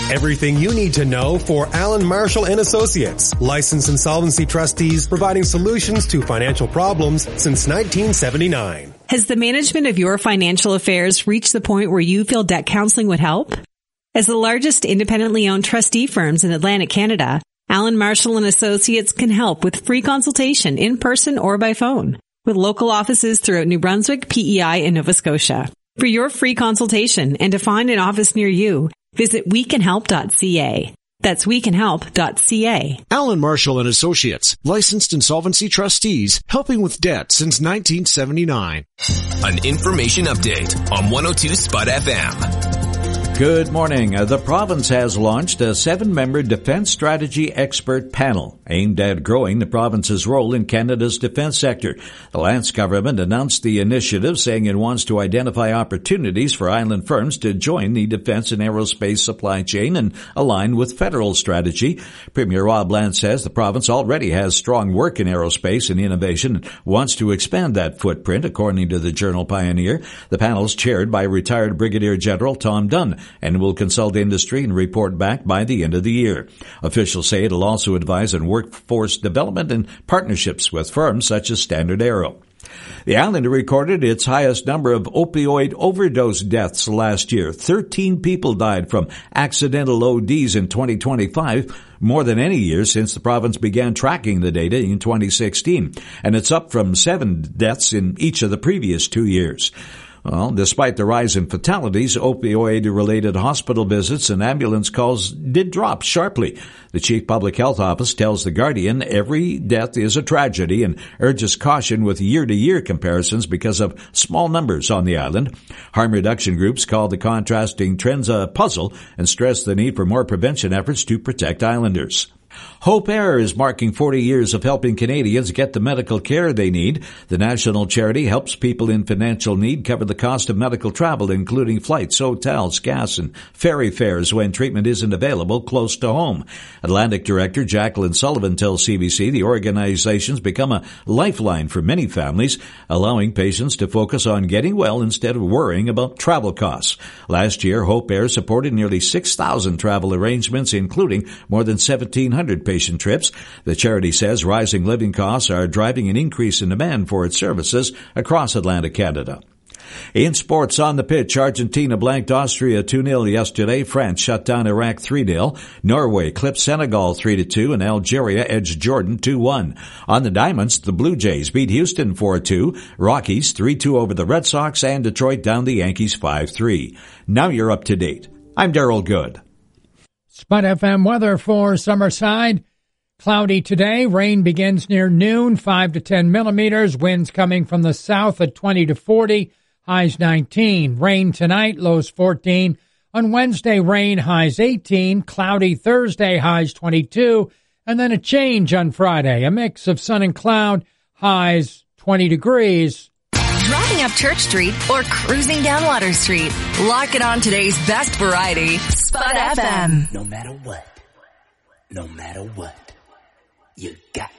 Everything you need to know for Allen Marshall and Associates, licensed insolvency trustees providing solutions to financial problems since 1979. Has the management of your financial affairs reached the point where you feel debt counseling would help? As the largest independently owned trustee firms in Atlantic Canada, Allen Marshall and Associates can help with free consultation in person or by phone, with local offices throughout New Brunswick, PEI, and Nova Scotia. For your free consultation and to find an office near you, visit wecanhelp.ca. That's wecanhelp.ca. Allen Marshall and Associates, licensed insolvency trustees, helping with debt since 1979. An information update on 102 Spud FM. Good morning. The province has launched a 7-member defense strategy expert panel aimed at growing the province's role in Canada's defense sector. The Lance government announced the initiative, saying it wants to identify opportunities for island firms to join the defense and aerospace supply chain and align with federal strategy. Premier Rob Lance says the province already has strong work in aerospace and innovation and wants to expand that footprint, according to the Journal Pioneer. The panel is chaired by retired Brigadier General Tom Dunn and will consult industry and report back by the end of the year. Officials say it'll also advise on workforce development and partnerships with firms such as Standard Aero. The island recorded its highest number of opioid overdose deaths last year. 13 people died from accidental ODs in 2025, more than any year since the province began tracking the data in 2016, and it's up from 7 deaths in each of the previous 2 years. Well, despite the rise in fatalities, opioid-related hospital visits and ambulance calls did drop sharply. The Chief Public Health Office tells The Guardian every death is a tragedy and urges caution with year-to-year comparisons because of small numbers on the island. Harm reduction groups call the contrasting trends a puzzle and stress the need for more prevention efforts to protect islanders. Hope Air is marking 40 years of helping Canadians get the medical care they need. The national charity helps people in financial need cover the cost of medical travel, including flights, hotels, gas, and ferry fares when treatment isn't available close to home. Atlantic Director Jacqueline Sullivan tells CBC the organization's become a lifeline for many families, allowing patients to focus on getting well instead of worrying about travel costs. Last year, Hope Air supported nearly 6,000 travel arrangements, including more than 1,700 patient trips. The charity says rising living costs are driving an increase in demand for its services across Atlantic Canada. In sports, on the pitch, Argentina blanked Austria 2-0 yesterday. France shut down Iraq 3-0. Norway clipped Senegal 3-2, and Algeria edged Jordan 2-1. On the diamonds, the Blue Jays beat Houston 4-2, Rockies 3-2 over the Red Sox, and Detroit down the Yankees 5-3. Now you're up to date. I'm Darrell Good. Spud FM weather for Summerside. Cloudy today. Rain begins near noon, 5 to 10 millimeters. Winds coming from the south at 20 to 40. Highs 19. Rain tonight, lows 14. On Wednesday, rain, highs 18. Cloudy Thursday, highs 22. And then a change on Friday. A mix of sun and cloud, highs 20 degrees. Driving up Church Street or cruising down Water Street. Lock it on today's best variety, Spud FM. No matter what, you got